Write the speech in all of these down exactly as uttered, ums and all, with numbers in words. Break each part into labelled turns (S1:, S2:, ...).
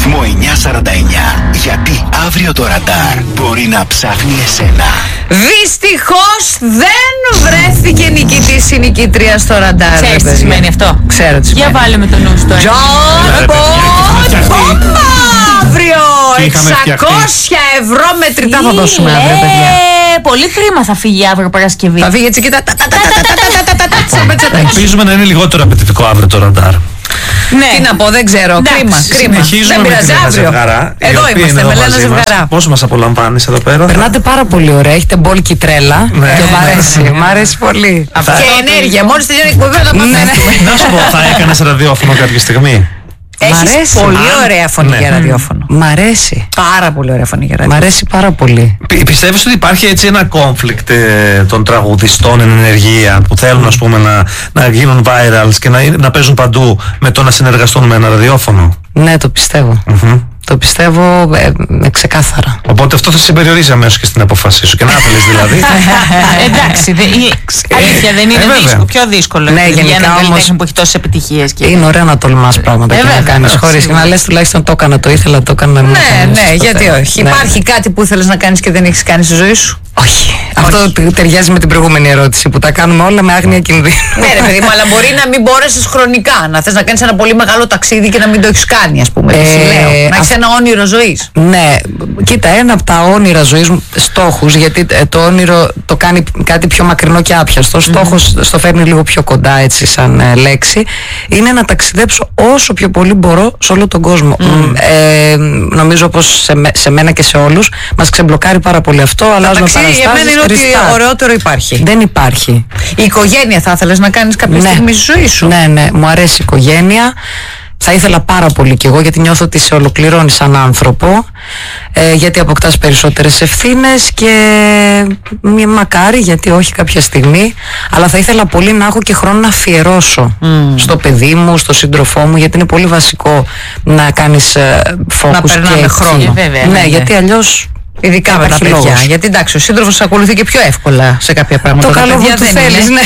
S1: Ρυθμό εννιακόσια σαράντα εννιά. Γιατί αύριο το ραντάρ μπορεί να ψάχνει εσένα.
S2: Δυστυχώς δεν βρέθηκε νικητής ή νικήτρια στο ραντάρ.
S3: Ξέρεις τι σημαίνει αυτό?
S2: Ξέρω τι σημαίνει.
S3: Για βάλε με το νου στο ένα.
S2: John Bon, μπόμπα αύριο! εξακόσια ευρώ μετρητά θα δώσουμε αύριο, παιδιά.
S3: Πολύ χρήμα θα φύγει αύριο Παρασκευή.
S2: Θα φύγει έτσι και τα.
S4: Ελπίζουμε να είναι λιγότερο απαιτητικό αύριο το ραντάρ.
S3: Ναι.
S2: Τι να πω, δεν ξέρω.
S3: Εντάξει,
S2: Κρίμα, κρίμα.
S4: Συνεχίζουμε
S2: Δεν
S4: με
S2: πειράζει
S4: την Λένα
S2: αύριο.
S4: Ζευγαρά.
S2: Εδώ είμαστε με Λένα Ζευγαρά.
S4: Πώς μας απολαμβάνεις εδώ πέρα?
S5: Περνάτε πάρα πολύ ωραία. Έχετε μπόλικη τρέλα.
S4: Ναι.
S5: Και μ' αρέσει. Μ' αρέσει πολύ.
S2: Και ενέργεια. Μόλις τελειώνει η εκπομπή θα πάμε.
S4: Να σου πω, θα έκανες ραδιόφωνο κάποια στιγμή?
S2: Έχεις
S5: αρέσει.
S2: πολύ
S4: Α,
S2: ωραία φωνή
S4: ναι.
S2: για ραδιόφωνο.
S5: Μ' αρέσει.
S2: Πάρα πολύ ωραία φωνή για
S5: Μ'
S2: ραδιόφωνο.
S5: αρέσει πάρα πολύ.
S4: Πι- Πιστεύεις ότι υπάρχει έτσι ένα conflict ε, των τραγουδιστών εν ενεργεία που θέλουν ας πούμε να, να γίνουν virals και να, είναι- να παίζουν παντού με το να συνεργαστούν με ένα ραδιόφωνο?
S5: Ναι, το πιστεύω.
S4: Μμμ.
S5: Το πιστεύω ε, ε, ξεκάθαρα.
S4: Οπότε αυτό θα σε περιορίζει αμέσως και στην αποφασή σου. Και να θέλεις δηλαδή.
S3: Εντάξει, δε- η- αλήθεια δεν είναι
S4: Ε, βέβαια.
S3: δύσκολο, πιο δύσκολο
S5: Ναι,
S3: για
S5: γενικά
S3: έναν καλλιτέχνη
S5: όμως-
S3: που έχει τόσες επιτυχίες. Και...
S5: Είναι ωραία να τολμάς πράγματα
S3: Ε,
S5: και να
S3: βέβαια,
S5: κάνεις
S3: εντάξει,
S5: χωρίς και να λες τουλάχιστον το έκανα, το ήθελα, το έκανα.
S2: Ναι,
S5: μου
S2: ναι,
S5: έκανε,
S2: γιατί
S5: στο
S2: όχι.
S5: τέλος. Ναι.
S2: Υπάρχει κάτι που ήθελες να κάνεις και δεν έχεις κάνει στη ζωή σου?
S5: Όχι. Αυτό τε- ταιριάζει με την προηγούμενη ερώτηση που τα κάνουμε όλα με άγνοια κινδύνου.
S2: Ναι, ρε παιδί μου, αλλά μπορεί να μην μπόρεσες χρονικά. Να θες να κάνεις ένα πολύ μεγάλο ταξίδι και να μην το έχεις κάνει, ας πούμε.
S5: Ε,
S2: τι λέω. Να έχεις
S5: αυ-
S2: ένα όνειρο ζωής.
S5: Ναι, κοίτα, ένα από τα όνειρα ζωής μου, στόχους, γιατί ε, το όνειρο το κάνει κάτι πιο μακρινό και άπιαστο. Ο στόχος στο φέρνει λίγο πιο κοντά, έτσι, σαν ε, λέξη, είναι να ταξιδέψω όσο πιο πολύ μπορώ σε όλο τον κόσμο. Μ, Ε, νομίζω πως σε, με- σε μένα και σε όλους μας ξεμπλοκάρει πάρα πολύ αυτό. Αλλάζουμε
S2: Ταξίδι για μένα είναι ότι
S5: restart.
S2: ωραιότερο υπάρχει.
S5: Δεν υπάρχει.
S2: Η οικογένεια θα ήθελες να κάνεις κάποια
S5: Ναι.
S2: στιγμή στη ζωή σου?
S5: Ναι, ναι, μου αρέσει η οικογένεια. Θα ήθελα πάρα πολύ κι εγώ, γιατί νιώθω ότι σε ολοκληρώνει σαν άνθρωπο, ε, γιατί αποκτάς περισσότερες ευθύνες και μη μακάρι, γιατί όχι κάποια στιγμή, αλλά θα ήθελα πολύ να έχω και χρόνο να αφιερώσω στο παιδί μου, στο σύντροφό μου, γιατί είναι πολύ βασικό να κάνεις ε, focus
S2: Να περνάμε
S5: και εκεί.
S2: χρόνο.
S3: Ε, βέβαια,
S5: ναι,
S3: ναι, ναι.
S5: γιατί αλλιώς
S2: Ειδικά με τα
S5: υπάρχει
S2: παιδιά.
S5: λόγος.
S2: Γιατί εντάξει, ο σύντροφος σε ακολουθεί και πιο εύκολα σε κάποια πράγματα.
S5: Το
S2: Τα
S5: καλό
S2: παιδιά
S5: που του
S2: δεν
S5: θέλεις,
S2: είναι.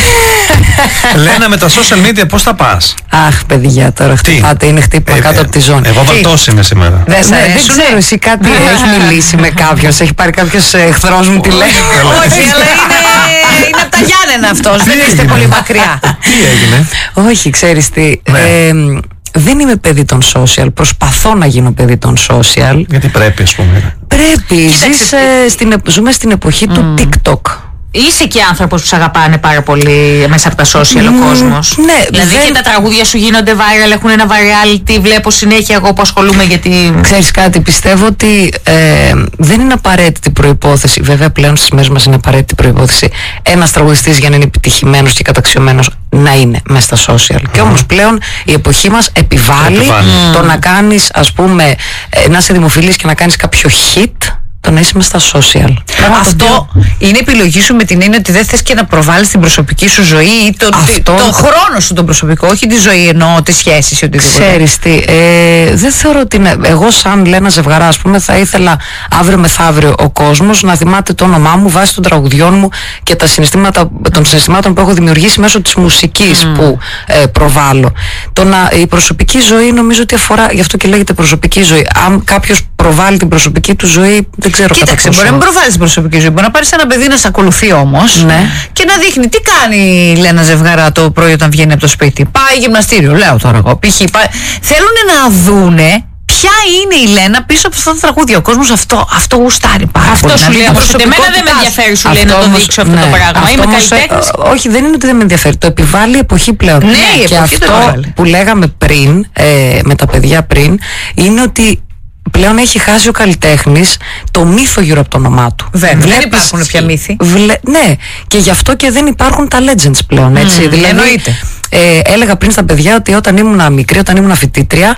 S5: ναι.
S4: Λένα, με τα social media πώς θα πας?
S5: Αχ, παιδιά, τώρα χτυπάτε, είναι χτύπημα
S4: Ε,
S5: κάτω
S4: ε,
S5: από τη ζώνη.
S4: Εγώ
S2: Τι?
S4: βαλτός είμαι σήμερα.
S2: Δεν σ'
S5: Ναι, δεν
S2: αρέσουνε?
S5: ξέρω, εσύ κάτι έχει μιλήσει με κάποιον, σε έχει πάρει κάποιος εχθρός μου τηλέφωνο.
S2: Όχι, αλλά είναι, είναι από τα Γιάννενα αυτός. Δεν είστε
S4: έγινε?
S2: πολύ μακριά.
S4: Τι έγινε?
S5: Όχι, ξέρεις τι,
S4: Ναι.
S5: ε, δεν είμαι παιδί των social, προσπαθώ να γίνω παιδί των social.
S4: Γιατί πρέπει ας πούμε.
S5: Πρέπει, ζεις, ε, στην, επ- ζούμε στην εποχή του TikTok.
S3: Είσαι και άνθρωπος που σε αγαπάνε πάρα πολύ μέσα από τα social ο κόσμος.
S5: ναι,
S3: Δηλαδή
S5: δεν-
S3: και τα τραγούδια σου γίνονται viral, έχουν ένα virality, βλέπω συνέχεια εγώ που ασχολούμαι γιατί...
S5: Ξέρεις κάτι, πιστεύω ότι ε, δεν είναι απαραίτητη προϋπόθεση, βέβαια πλέον στις μέρες μας είναι απαραίτητη προϋπόθεση ένας τραγουδιστής για να είναι επιτυχημένος και καταξιωμένος να είναι μέσα στα social. Και όμως πλέον η εποχή μας επιβάλλει,
S4: Επιβάλλει.
S5: το να κάνεις, ας πούμε, ε, να είσαι δημοφιλής και να κάνεις κάποιο hit, το να είσαι μέσα στα social. Πράγμα το
S2: Αυτό
S5: οποίο-
S2: είναι επιλογή σου με την έννοια ότι δεν θες και να προβάλλεις την προσωπική σου ζωή ή τον,
S5: Αυτό-
S2: τον χρόνο σου τον προσωπικό, όχι τη ζωή εννοώ, τις σχέσεις ή οτιδήποτε.
S5: Ξέρεις τι, ε, δεν θεωρώ ότι είναι, εγώ σαν Λένα Ζευγαρά, ας πούμε, θα ήθελα αύριο μεθαύριο ο κόσμος να θυμάται το όνομά μου βάσει των τραγουδιών μου και τα συναισθήματα, των συναισθημάτων που έχω δημιουργήσει μέσω της μουσικής που ε, προβάλλω. Το να, η προσωπική ζωή νομίζω ότι αφορά, γι' αυτό και λέγεται προσωπική ζωή. Αν κάποιος προβάλλει την προσωπική του ζωή, δεν ξέρω κατά
S2: Κοίταξε,
S5: πόσο.
S2: μπορεί να μην προβάλλεις την προσωπική ζωή. Μπορεί να πάρεις ένα παιδί να σε ακολουθεί όμως
S5: Ναι.
S2: και να δείχνει τι κάνει η Λένα Ζευγαρά το πρωί όταν βγαίνει από το σπίτι. Πάει γυμναστήριο, λέω τώρα εγώ. Π.χ. πάει- Θέλουν να δούνε ποια είναι η Λένα πίσω από αυτά τα τραγούδια. Ο κόσμος αυτό, αυτό γουστάρει πάρα
S3: Αυτό
S2: πολύ.
S3: σου
S2: Να δει
S3: λέει
S2: την
S3: όμως ότι εμένα δεν με
S2: προσωπικότητά σου.
S3: ενδιαφέρει, σου λέει,
S5: Αυτό
S3: να το
S5: όμως-
S3: δείξω αυτό
S5: ναι,
S3: το πράγμα.
S5: αυτό
S3: Είμαι
S5: όμως,
S3: καλλιτέχνης.
S5: ε, όχι, δεν είναι ότι δεν με ενδιαφέρει. Το επιβάλλει η εποχή πλέον.
S2: Ναι, η
S5: και
S2: εποχή το
S5: αυτό
S2: επιβάλλει.
S5: που λέγαμε πριν, ε, με τα παιδιά πριν, είναι ότι πλέον έχει χάσει ο καλλιτέχνης το μύθο γύρω από το όνομά του.
S2: Δεν, δεν
S5: Βλέπεις-
S2: υπάρχουν πια μύθοι.
S5: Βλέ- ναι, και γι' αυτό και δεν υπάρχουν τα legends πλέον. Έτσι. δηλαδή,
S2: εννοείται.
S5: ε, έλεγα πριν στα παιδιά ότι όταν ήμουν μικρή, όταν ήμουν φοιτήτρια,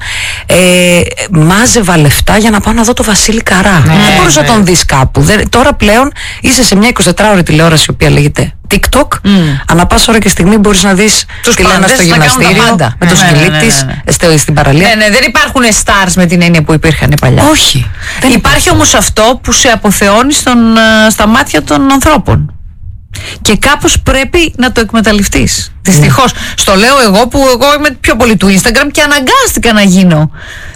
S5: ε, μάζευα λεφτά για να πάω να δω το Βασίλη Καρά. δεν μπορούσα να τον δεις κάπου. Δεν, τώρα πλέον είσαι σε μια εικοσιτετράωρη τηλεόραση η οποία λέγεται TikTok. Ανά πάσα ώρα και στιγμή μπορείς να δεις
S2: Τους
S5: τη Λένα
S2: πάντες
S5: στο
S2: να κάνουν τα
S5: γυμναστήριο,
S2: πάντα.
S5: με το
S2: Ναι, ναι,
S5: σκυλί
S2: ναι, ναι,
S5: της,
S2: ναι.
S5: στο- στην παραλία.
S2: Ναι, ναι, δεν υπάρχουν stars με την έννοια που υπήρχαν παλιά.
S5: Όχι. Δεν
S2: Υπάρχει όμως αυτό που σε αποθεώνει στον, ε, στα μάτια των ανθρώπων. Και κάπως πρέπει να το εκμεταλλευτείς. Δυστυχώς. Στο λέω εγώ που εγώ είμαι πιο πολύ του Instagram και αναγκάστηκα να γίνω.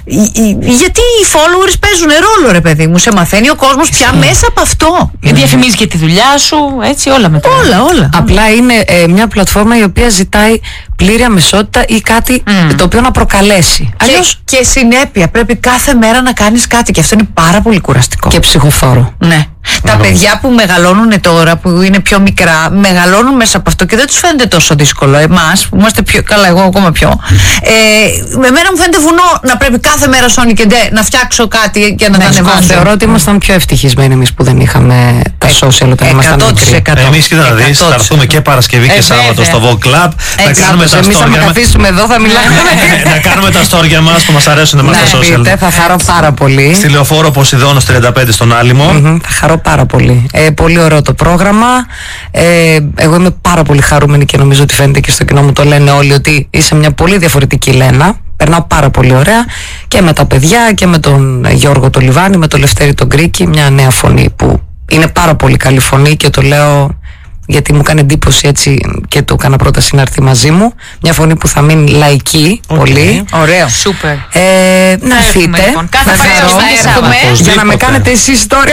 S2: Γιατί οι followers παίζουν ρόλο, ρε παιδί μου. Σε μαθαίνει ο κόσμος πια μέσα από αυτό.
S3: Mm. Διαφημίζει και τη δουλειά σου, έτσι όλα μετά.
S2: Όλα, όλα.
S5: Απλά είναι ε, μια πλατφόρμα η οποία ζητάει πλήρη αμεσότητα ή κάτι mm. το οποίο να προκαλέσει.
S2: Και, Αλλιώς... και συνέπεια. Πρέπει κάθε μέρα να κάνεις κάτι και αυτό είναι πάρα πολύ κουραστικό.
S5: Και ψυχοφόρο.
S2: Ναι. Τα παιδιά που μεγαλώνουν τώρα, που είναι πιο μικρά, μεγαλώνουν μέσα από αυτό και δεν τους φαίνεται τόσο δύσκολο. Εμάς, που είμαστε πιο καλά, εγώ ακόμα πιο. Ε, με μένα μου φαίνεται βουνό να πρέπει κάθε μέρα Sony και Ντε να φτιάξω κάτι και να
S5: ναι,
S2: τα ανεβάσω.
S5: Θεωρώ ότι ήμασταν πιο ευτυχισμένοι εμείς που δεν είχαμε τα social όταν ήμασταν μικροί.
S4: Εμείς και να δεις, θα έρθουμε και Παρασκευή και Σάββατο στο Vogue Club. Να κάνουμε τα
S5: εμείς θα με καθίσουμε εδώ, θα μιλάμε.
S4: Να κάνουμε τα στόρια μας που μας αρέσουν εμάς τα social.
S5: Θα χαρώ πάρα πολύ.
S4: Στη Λεωφόρο Ποσειδώνος τριάντα πέντε στον Άλυμο.
S5: Θα χαρώ πάρα πολύ. Ε, πολύ ωραίο το πρόγραμμα. Ε, εγώ είμαι πάρα πολύ χαρούμενη και νομίζω ότι φαίνεται και στο κοινό μου το λένε όλοι ότι είσαι μια πολύ διαφορετική Λένα. Περνάω πάρα πολύ ωραία και με τα παιδιά και με τον Γιώργο το Λιβάνι, με τον Λευτέρη τον Κρίκη, μια νέα φωνή που είναι πάρα πολύ καλή φωνή και το λέω γιατί μου κάνει εντύπωση έτσι και το έκανα πρόταση να έρθει μαζί μου. Μια φωνή που θα μείνει λαϊκή, okay. πολύ.
S2: Ωραίο.
S3: Σούπερ.
S5: Ε, να έρθετε.
S3: Λοιπόν. Κάθε φορά
S2: θα έρθουμε.
S5: Για να με κάνετε εσείς τώρα.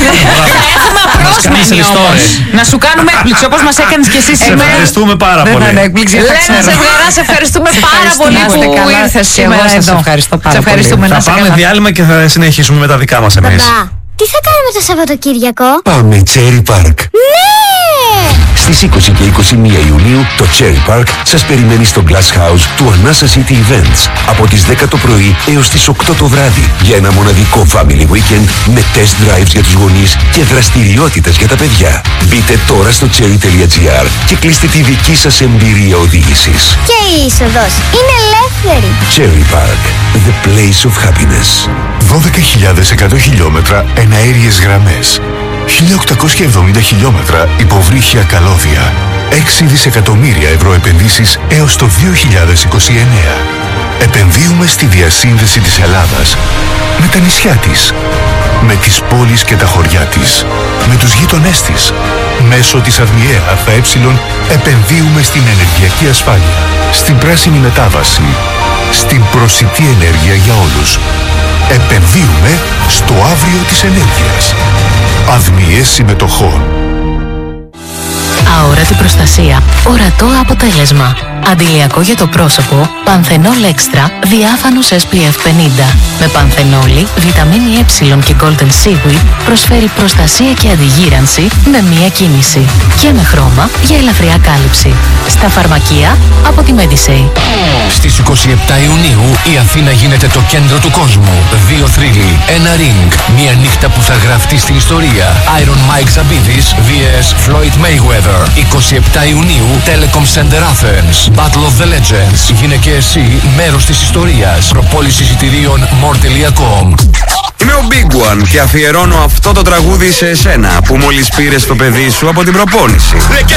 S3: Έχουμε απρόσμενοι όμως. Να σου κάνουμε έκπληξη όπως μας έκανες και εσύ σήμερα.
S4: Σε ευχαριστούμε πάρα πολύ.
S5: Δεν είναι έκπληξη.
S2: Λένα Ζευγαρά, σε ευχαριστούμε πάρα πολύ που ήρθες σήμερα εδώ.
S5: Σας ευχαριστώ πάρα πολύ.
S4: Θα πάμε διάλειμμα και θα συνεχίσουμε με τα δικά μας εμείς.
S6: Τι θα κάνουμε το Σαββατοκύριακο?
S1: Πάμε Cherry Park.
S6: Ναι!
S1: Στις είκοσι και είκοσι μία Ιουνίου το Cherry Park σας περιμένει στο Glass House του Anasa City Events από τις δέκα το πρωί έως τις οκτώ το βράδυ για ένα μοναδικό family weekend με test drives για τους γονείς και δραστηριότητες για τα παιδιά. Μπείτε τώρα στο cherry τελεία gr και κλείστε τη δική σας εμπειρία οδήγησης.
S6: Και η είσοδος είναι ελεύθερη.
S1: Cherry Park, the place of happiness.
S7: δώδεκα χιλιάδες εκατό χιλιόμετρα εναέριες γραμμές, χίλια οκτακόσια εβδομήντα χιλιόμετρα υποβρύχια καλώδια, έξι δισεκατομμύρια ευρώ επενδύσεις έως το δύο χιλιάδες είκοσι εννέα. Επενδύουμε στη διασύνδεση της Ελλάδας με τα νησιά της, με τις πόλεις και τα χωριά της, με τους γείτονές της. Μέσω της ΑΔΜΙΕ ΑΕ επενδύουμε στην ενεργειακή ασφάλεια, στην πράσινη μετάβαση, στην προσιτή ενέργεια για όλους. Επενδύουμε στο αύριο της ενέργειας. ΑΔΜΙΕ συμμετοχών.
S8: Αόρατη προστασία. Ορατό αποτέλεσμα. Αντιλιακό για το πρόσωπο. Πανθενόλ Extra διάφανος ες πι εφ πενήντα. Με πανθενόλη, βιταμίνη Ε και Golden Seaweed προσφέρει προστασία και αντιγύρανση με μία κίνηση. Και με χρώμα για ελαφριά κάλυψη. Στα φαρμακεία από τη Medisay.
S9: Στις είκοσι επτά Ιουνίου η Αθήνα γίνεται το κέντρο του κόσμου. Δύο θρύλοι, ένα ring, μία νύχτα που θα γραφτεί στην ιστορία. Iron Mike Zabidis vs Floyd Mayweather. είκοσι επτά Ιουνίου Telecom Center Athens. Battle of the Legends. Γίνε και εσύ μέρος της ιστορίας. Προπόληση εισιτηρίων more τελεία com.
S10: Είμαι ο Big One και αφιερώνω αυτό το τραγούδι σε εσένα που μόλις πήρες το παιδί σου από την προπόνηση.
S9: Ρε και